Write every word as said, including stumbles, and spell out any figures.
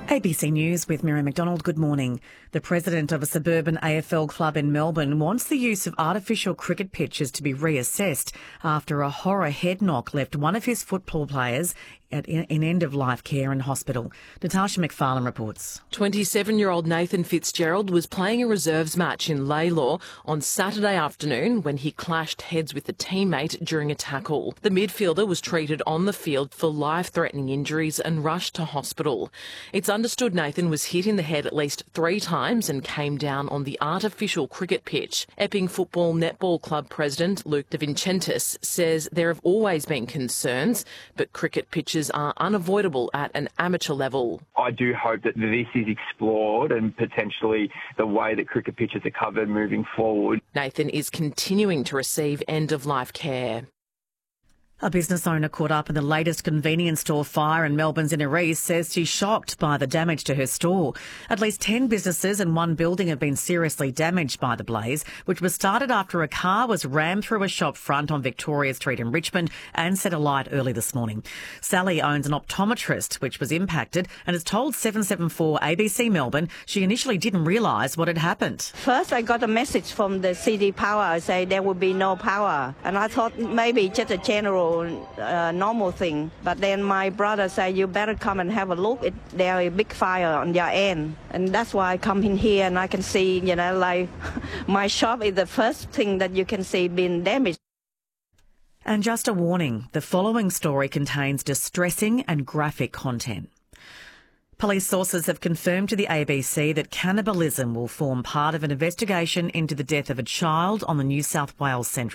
A B C News with Mary McDonald. Good morning. The president of a suburban A F L club in Melbourne wants the use of artificial cricket pitches to be reassessed after a horror head knock left one of his football players at, in, in end-of-life care in hospital. Natasha McFarlane reports. twenty-seven-year-old Nathan Fitzgerald was playing a reserves match in Laylaw on Saturday afternoon when he clashed heads with a teammate during a tackle. The midfielder was treated on the field for life-threatening injuries and rushed to hospital. It's understood Nathan was hit in the head at least three times and came down on the artificial cricket pitch. Epping Football Netball Club president Luke De Vincentis says there have always been concerns, but cricket pitches are unavoidable at an amateur level. I do hope that this is explored and potentially the way that cricket pitches are covered moving forward. Nathan is continuing to receive end-of-life care. A business owner caught up in the latest convenience store fire in Melbourne's Inner East says she's shocked by the damage to her store. At least ten businesses and one building have been seriously damaged by the blaze, which was started after a car was rammed through a shop front on Victoria Street in Richmond and set alight early this morning. Sally owns an optometrist which was impacted and has told seven seven four A B C Melbourne she initially didn't realise what had happened. First I got a message from the City Power saying there would be no power, and I thought maybe just a general Uh, normal thing. But then my brother said, you better come and have a look. It, there is a big fire on your end. And that's why I come in here and I can see, you know, like my shop is the first thing that you can see being damaged. And just a warning, the following story contains distressing and graphic content. Police sources have confirmed to the A B C that cannibalism will form part of an investigation into the death of a child on the New South Wales Central